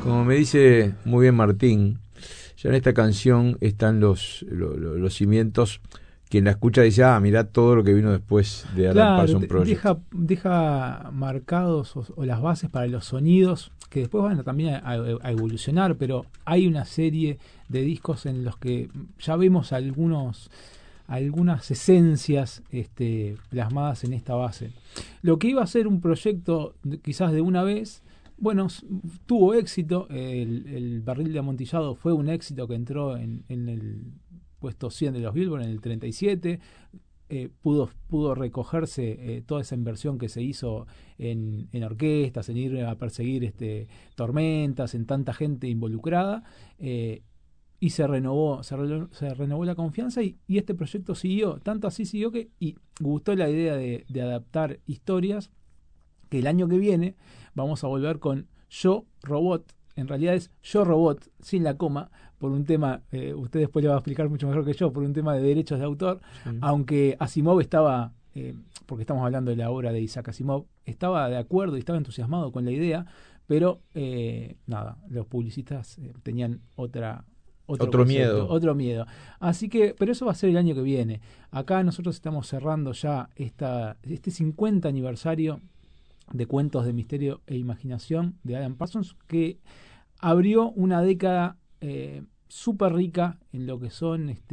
Como me dice muy bien Martín, ya en esta canción están los cimientos. Quien la escucha dice, mirá todo lo que vino después de Alan Claro, Parsons Project. deja marcados o las bases para los sonidos que después van también a evolucionar, pero hay una serie de discos en los que ya vemos algunas esencias plasmadas en esta base. Lo que iba a ser un proyecto quizás de una vez, bueno, tuvo éxito. El Barril de Amontillado fue un éxito que entró en el puesto 100 de los Billboard en el 37. Pudo recogerse toda esa inversión que se hizo en orquestas, en ir a perseguir tormentas, en tanta gente involucrada. Y se renovó la confianza y este proyecto siguió, tanto así siguió que y gustó la idea de adaptar historias, que el año que viene vamos a volver con Yo Robot. En realidad es Yo Robot sin la coma, por un tema, usted después le va a explicar mucho mejor que yo, por un tema de derechos de autor. Sí. Aunque Asimov estaba, porque estamos hablando de la obra de Isaac Asimov, estaba de acuerdo y estaba entusiasmado con la idea, pero nada, los publicistas tenían otro Otro concepto, miedo. otro miedo. Así que, pero eso va a ser el año que viene. Acá nosotros estamos cerrando ya este 50 aniversario de Cuentos de Misterio e Imaginación de Alan Parsons, que abrió una década súper rica en lo que son